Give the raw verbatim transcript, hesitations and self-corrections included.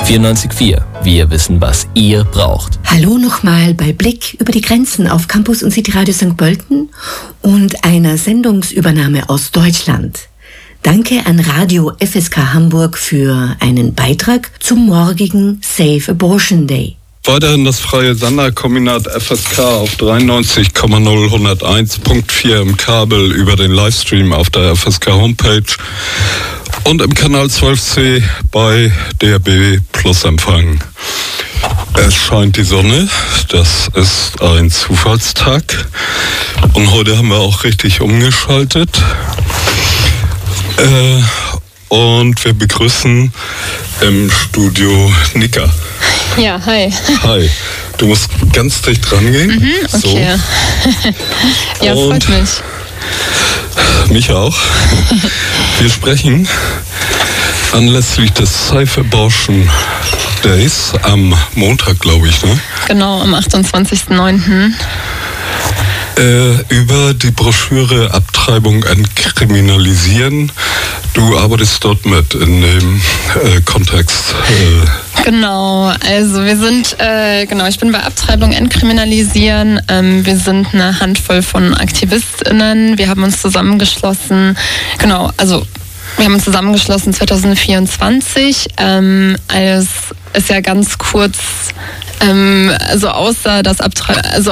vierundneunzig Komma vier. Wir wissen, was ihr braucht. Hallo nochmal bei Blick über die Grenzen auf Campus und City Radio Sankt Pölten und einer Sendungsübernahme aus Deutschland. Danke an Radio F S K Hamburg für einen Beitrag zum morgigen Safe Abortion Day. Weiterhin das freie Senderkombinat F S K auf dreiundneunzig Komma null hunderteins Komma vier im Kabel über den Livestream auf der F S K Homepage und im Kanal zwölf C bei D A B Plus Empfang. Es scheint die Sonne, das ist ein Zufallstag und heute haben wir auch richtig umgeschaltet. Äh, und wir begrüßen im Studio Nika. Ja, hi. Hi. Du musst ganz dicht rangehen. Mhm, okay. So. Ja, und freut mich. Mich auch. Wir sprechen anlässlich des Safe Abortion Days am Montag, glaube ich, ne? Genau, am achtundzwanzigsten neunten Äh, über die Broschüre Abtreibung entkriminalisieren. Du arbeitest dort mit in dem äh, Kontext. Äh. Genau, also wir sind, äh, genau, ich bin bei Abtreibung entkriminalisieren. Ähm, wir sind eine Handvoll von AktivistInnen. Wir haben uns zusammengeschlossen, genau, also wir haben uns zusammengeschlossen zwanzig vierundzwanzig, ähm, als es ja ganz kurz ähm, also aussah, dass Abtre- also